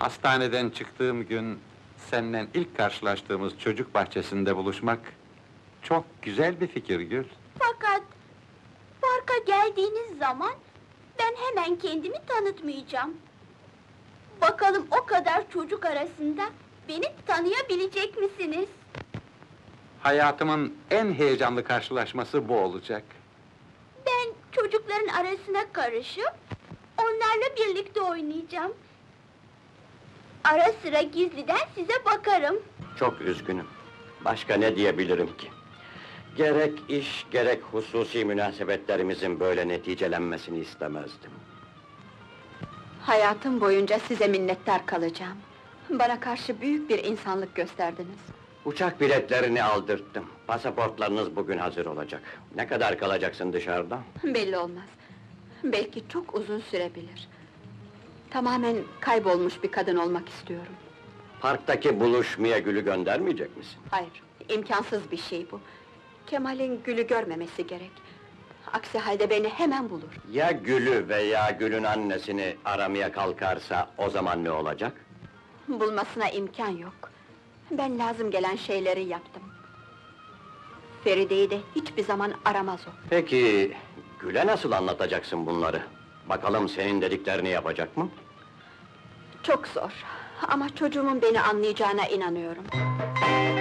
Hastaneden çıktığım gün, seninle ilk karşılaştığımız çocuk bahçesinde buluşmak... ...çok güzel bir fikir Gül. Fakat parka geldiğiniz zaman ben hemen kendimi tanıtmayacağım. Bakalım o kadar çocuk arasında beni tanıyabilecek misiniz? Hayatımın en heyecanlı karşılaşması bu olacak. Ben çocukların arasına karışıp onlarla birlikte oynayacağım. Ara sıra gizliden size bakarım. Çok üzgünüm. Başka ne diyebilirim ki? Gerek iş, gerek hususi münasebetlerimizin böyle neticelenmesini istemezdim. Hayatım boyunca size minnettar kalacağım. Bana karşı büyük bir insanlık gösterdiniz. Uçak biletlerini aldırttım. Pasaportlarınız bugün hazır olacak. Ne kadar kalacaksın dışarıda? Belli olmaz. Belki çok uzun sürebilir. Tamamen kaybolmuş bir kadın olmak istiyorum. Parktaki buluşmaya Gül'ü göndermeyecek misin? Hayır, imkansız bir şey bu. Kemal'in Gül'ü görmemesi gerek. Aksi halde beni hemen bulur. Ya Gül'ü veya Gül'ün annesini aramaya kalkarsa o zaman ne olacak? Bulmasına imkan yok. Ben lazım gelen şeyleri yaptım. Feride'yi de hiçbir zaman aramaz o. Peki, Gül'e nasıl anlatacaksın bunları? Bakalım senin dediklerini yapacak mı? Çok zor. Ama çocuğumun beni anlayacağına inanıyorum.